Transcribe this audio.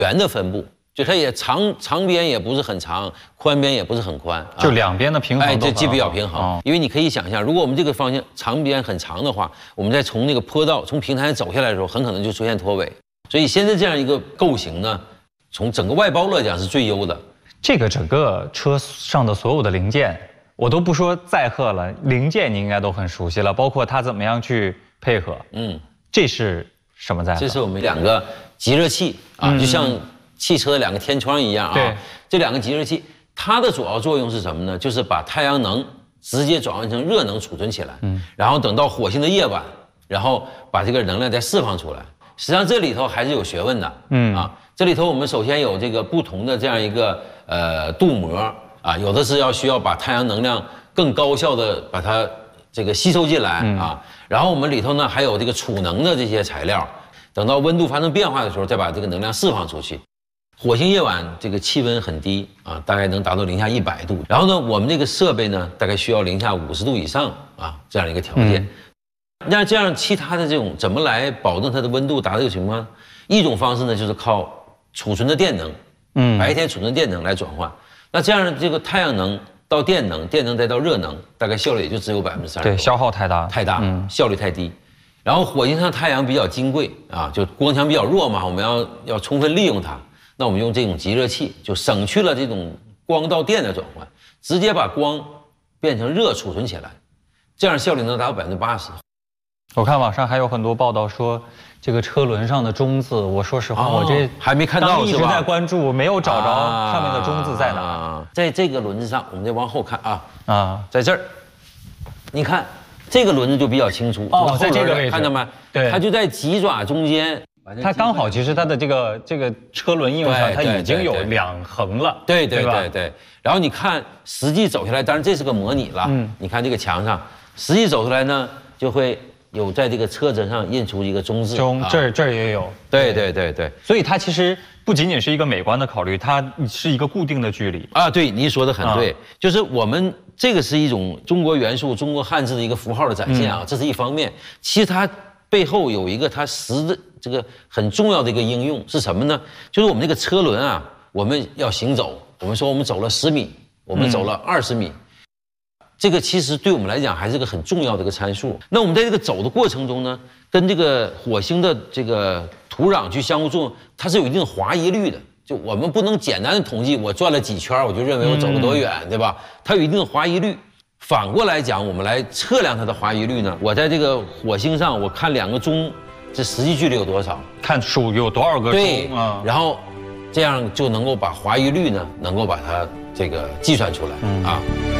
圆的分布，就它也长边也不是很长，宽边也不是很宽， 就两边的平衡都这比较平衡。因为你可以想象，如果我们这个方向长边很长的话，我们再从那个坡道从平台走下来的时候，很可能就出现脱尾。所以现在这样一个构型呢，从整个外包来讲是最优的。 这个整个车上的所有的零件，我都不说载荷了，零件你应该都很熟悉了，包括它怎么样去配合。这是什么载荷？ 这是我们2个集热器啊，就像汽车的2个天窗一样啊。 对， 这2个集热器，它的主要作用是什么呢？就是把太阳能直接转换成热能储存起来，然后等到火星的夜晚，然后把这个能量再释放出来。实际上这里头还是有学问的，这里头我们首先有这个不同的这样一个镀膜啊，有的是需要把太阳能量更高效的把它这个吸收进来啊，然后我们里头呢还有这个储能的这些材料，等到温度发生变化的时候，再把这个能量释放出去。火星夜晚这个气温很低啊，大概能达到零下100度，然后呢，我们这个设备呢大概需要零下50度以上啊这样一个条件。那这样其他的这种怎么来保证它的温度达到这个情况？一种方式呢就是靠储存的电能，白天储存电能来转换。那这样这个太阳能到电能，电能再到热能，大概效率也就只有30%。 对，消耗太大， 效率太低。然后火星上太阳比较金贵啊，就光强比较弱嘛，我们要充分利用它。那我们用这种集热器，就省去了这种光到电的转换，直接把光变成热储存起来，这样效率能达到80%。 我看网上还有很多报道说，这个车轮上的中字，我说实话，我这还没看到， 一直在关注，没有找着上面的中字在哪。 在这个轮子上，我们再往后看在这儿，你看这个轮子就比较清楚。 在这个位置， 看到没？对，它就在脊爪中间。 它刚好，其实它的这个车轮印上，它已经有2横了。 对。然后你看，实际走下来，当然这是个模拟了。你看这个墙上，实际走出来呢，就会有在这个车身上印出一个中字。 这儿也有。 对。 所以它其实不仅仅是一个美观的考虑，它是一个固定的距离啊。对，您说的很对，就是我们这个是一种中国元素、中国汉字的一个符号的展现啊，这是一方面。其实它背后有一个它这个很重要的一个应用是什么呢？就是我们这个车轮啊，我们要行走，我们说我们走了10米，我们走了20米，这个其实对我们来讲还是个很重要的一个参数。那我们在这个走的过程中呢，跟这个火星的这个土壤去相互作用，它是有一定滑移率的。就我们不能简单的统计我转了几圈，我就认为我走了多远，对吧？它有一定的滑移率。反过来讲，我们来测量它的滑移率呢，我在这个火星上，我看2个钟，这实际距离有多少？ 看数有多少个钟？ 对，然后这样就能够把滑移率呢，能够把它这个计算出来啊。